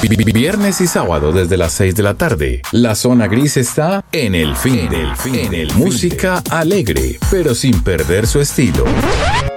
Viernes y sábado desde las 6 de la tarde. La zona gris está en el fin. Música alegre, pero sin perder su estilo.